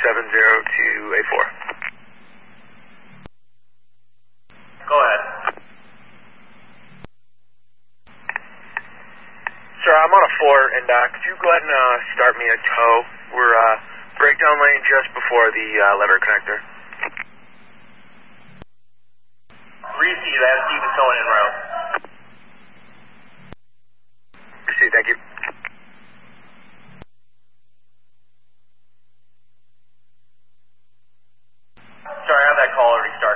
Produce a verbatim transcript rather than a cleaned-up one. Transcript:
seven zero two eight four. Go ahead. Sir, I'm on a four, and uh, could you go ahead and uh, start me a tow? We're uh, breakdown lane just before the uh, lever connector. Receive that. Steven towing en route. Receive, thank you. Sorry, I have that call already started.